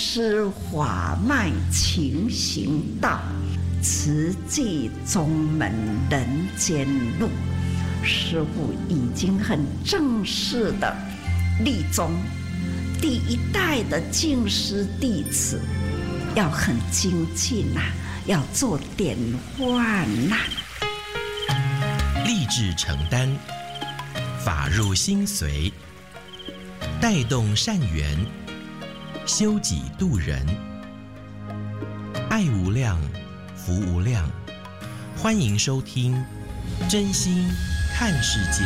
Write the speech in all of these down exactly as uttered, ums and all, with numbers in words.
师法脉勤行道，慈济宗门人间路。师父已经很正式的立宗，第一代的净师弟子要很精进呐、啊，要做典范呐、 啊。立志承担，法入心随，带动善缘，修己度人，爱无量，福无量。欢迎收听《真心看世界》。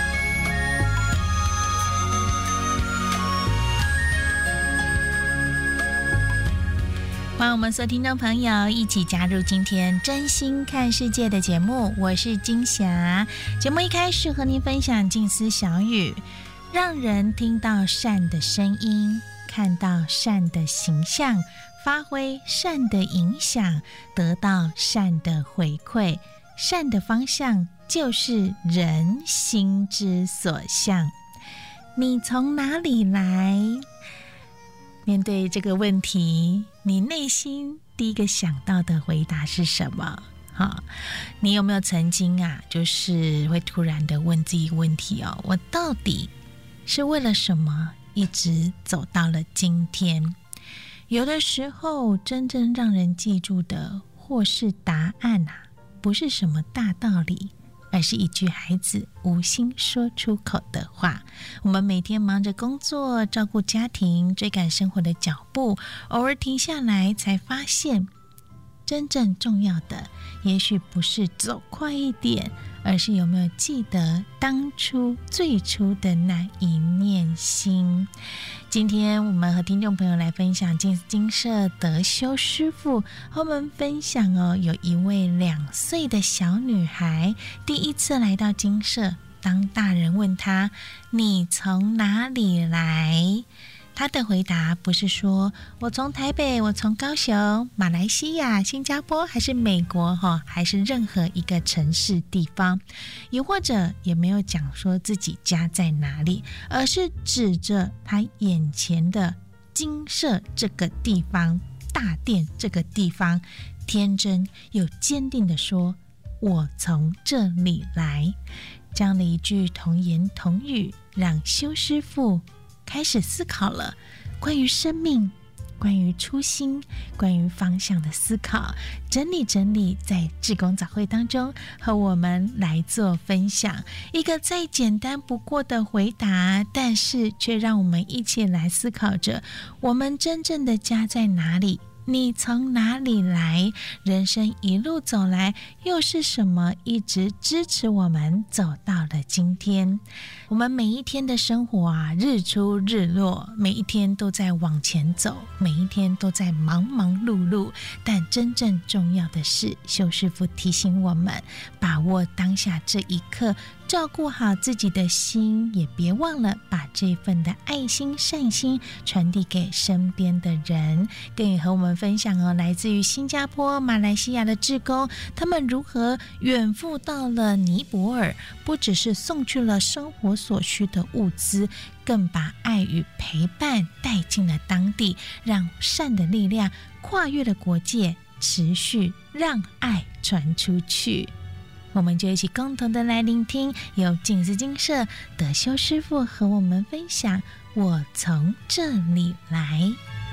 欢迎我们所有听众朋友一起加入今天真心看世界的节目，我是金霞。节目一开始和您分享静思小语，让人听到善的声音，看到善的形象，发挥善的影响，得到善的回馈。善的方向就是人心之所向。你从哪里来？面对这个问题，你内心第一个想到的回答是什么？好，你有没有曾经啊，就是会突然的问自己问题哦，我到底是为了什么一直走到了今天？有的时候真正让人记住的或是答案啊，不是什么大道理，而是一句孩子无心说出口的话。我们每天忙着工作，照顾家庭，追赶生活的脚步，偶尔停下来才发现，真正重要的也许不是走快一点，而是有没有记得当初最初的那一念心。今天我们和听众朋友来分享金金舍德修师父和我们分享哦，有一位两岁的小女孩第一次来到金舍，当大人问她你从哪里来，他的回答不是说我从台北，我从高雄、马来西亚、新加坡，还是美国哈，还是任何一个城市地方，又或者也没有讲说自己家在哪里，而是指着他眼前的金舍这个地方、大殿这个地方，天真又坚定地说我从这里来。这样的一句童言童语，让修师父开始思考了关于生命、关于初心、关于方向的思考，整理整理，在志工早会当中和我们来做分享。一个再简单不过的回答，但是却让我们一起来思考着我们真正的家在哪里，你从哪里来？人生一路走来，又是什么一直支持我们走到了今天？我们每一天的生活啊，日出日落，每一天都在往前走，每一天都在忙忙碌碌。但真正重要的是，修师父提醒我们，把握当下这一刻，照顾好自己的心，也别忘了把这份的爱心、善心传递给身边的人。更也和我们分享哦，来自于新加坡、马来西亚的志工，他们如何远赴到了尼泊尔，不只是送去了生活所需的物资，更把爱与陪伴带进了当地，让善的力量跨越了国界，持续让爱传出去。我们就一起共同的来聆听由静思精舍德修师父和我们分享我从这里来。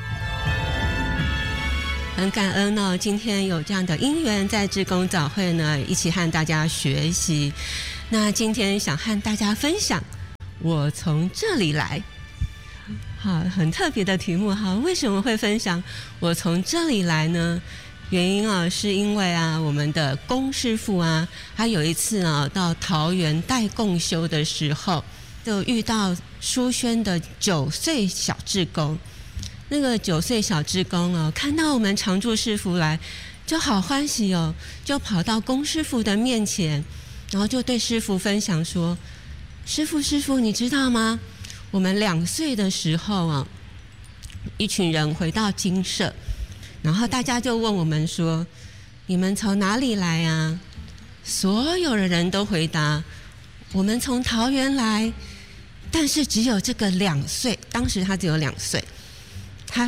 很感恩哦，今天有这样的因缘在志工早会呢，一起和大家学习。那今天想和大家分享我从这里来，好，很特别的题目哈。为什么会分享我从这里来呢？原因啊，是因为啊，我们的龚师父啊，他有一次啊到桃园带共修的时候，就遇到书轩的九岁小志工。那个九岁小志工哦，看到我们常住师父来，就好欢喜哦，就跑到龚师父的面前，然后就对师父分享说：“师父，师父，你知道吗？我们两岁的时候啊，一群人回到精舍。”然后大家就问我们说：“你们从哪里来啊？”所有的人都回答：“我们从桃园来。”但是只有这个两岁，当时他只有两岁，他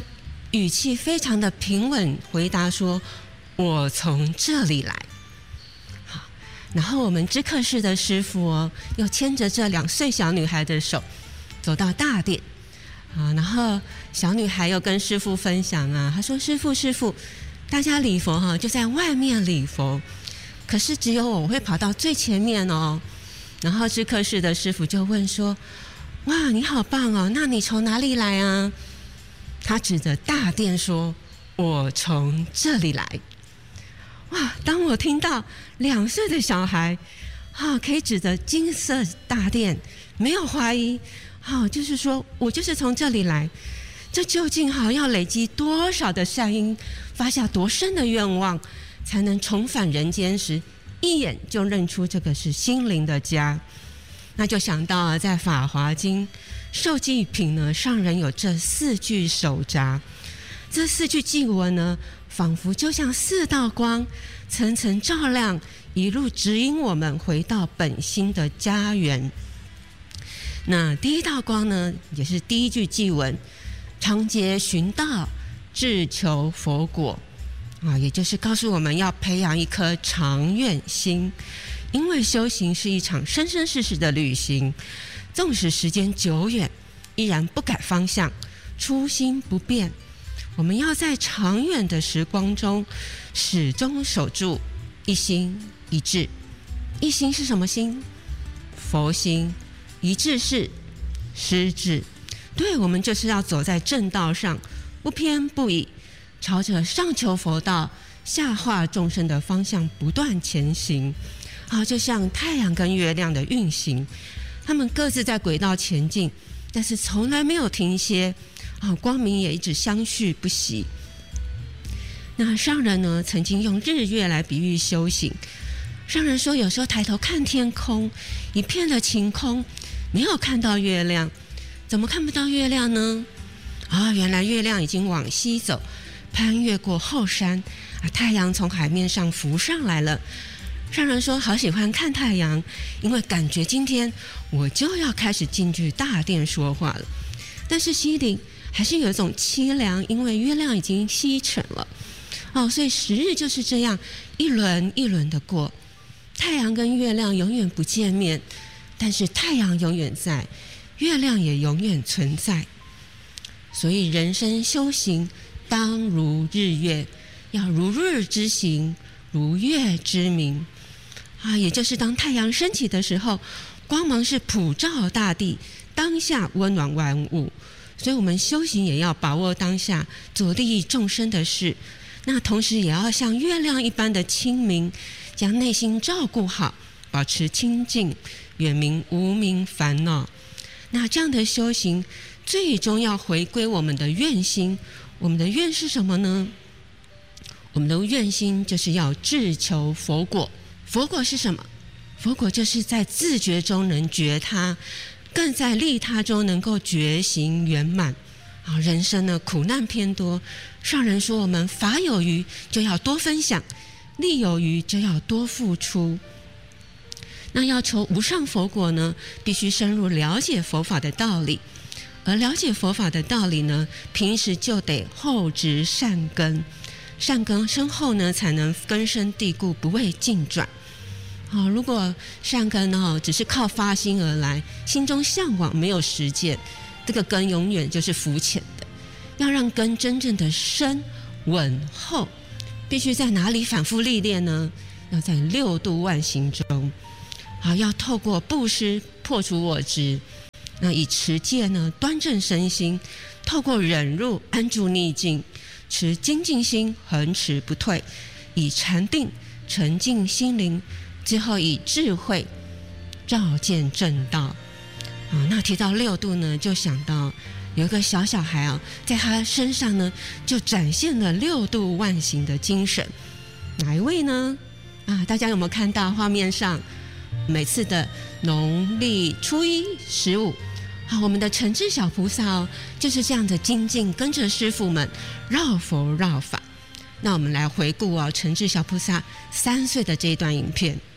语气非常的平稳，回答说：“我从这里来。”好，然后我们知客室的师父哦，又牵着这两岁小女孩的手，走到大殿。啊，然后小女孩又跟师父分享啊，她说：“师父，师父，大家礼佛哈，就在外面礼佛，可是只有我会跑到最前面哦。”然后知客室的师父就问说：“哇，你好棒哦，那你从哪里来啊？”他指着大殿说：“我从这里来。”哇！当我听到两岁的小孩啊，可以指着金色大殿，没有怀疑，啊，就是说我就是从这里来。这究竟哈要累积多少的善因，发下多深的愿望，才能重返人间时，一眼就认出这个是心灵的家？那就想到啊，在《法华经》受记品呢，上人有这四句手札，这四句偈文呢，仿佛就像四道光，层层照亮，一路指引我们回到本心的家园。那第一道光呢，也是第一句偈文：常结寻道，志求佛果。啊，也就是告诉我们要培养一颗长远心，因为修行是一场生生世世的旅行，纵使时间久远，依然不改方向，初心不变。我们要在长远的时光中，始终守住一心一志。一心是什么心？佛心。一志是师志。对，我们就是要走在正道上，不偏不倚，朝着上求佛道，下化众生的方向不断前行。啊，就像太阳跟月亮的运行，他们各自在轨道前进，但是从来没有停歇。啊，光明也一直相续不息。那上人呢，曾经用日月来比喻修行。上人说，有时候抬头看天空，一片的晴空，没有看到月亮。怎么看不到月亮呢？啊，原来月亮已经往西走，攀越过后山，啊，太阳从海面上浮上来了。上人说，好喜欢看太阳，因为感觉今天我就要开始进去大殿说话了。但是心里还是有一种凄凉，因为月亮已经西沉了。哦，所以时日就是这样一轮一轮的过，太阳跟月亮永远不见面，但是太阳永远在，月亮也永远存在。所以人生修行当如日月，要如日之行，如月之明。啊，也就是当太阳升起的时候，光芒是普照大地，当下温暖万物。所以我们修行也要把握当下，做利益众生的事。那同时也要像月亮一般的清明，将内心照顾好，保持清净，远明无明烦恼。那这样的修行最终要回归我们的愿心。我们的愿是什么呢？我们的愿心就是要志求佛果。佛果是什么？佛果就是在自觉中能觉他，更在利他中能够觉行圆满。啊，人生呢苦难偏多，上人说我们法有余就要多分享，力有余就要多付出。那要求无上佛果呢，必须深入了解佛法的道理。而了解佛法的道理呢，平时就得厚植善根，善根深厚呢，才能根深蒂固，不畏境转。哦，如果善根哦只是靠发心而来，心中向往没有实践，这个根永远就是浮浅的。要让根真正的深稳厚，必须在哪里反复历练呢？要在六度万行中。好，要透过布施破除我执，那以持戒呢端正身心，透过忍辱安住逆境，持精进心恒持不退，以禅定沉静心灵，最后以智慧照见正道。啊，那提到六度呢，就想到有一个小小孩啊，在他身上呢就展现了六度万行的精神。哪一位呢？啊，大家有没有看到画面上？每次的农历初一、十五，好，我们的诚志小菩萨哦，就是这样的精进，跟着师父们绕佛绕法。那我们来回顾哦，诚志小菩萨三岁的这一段影片。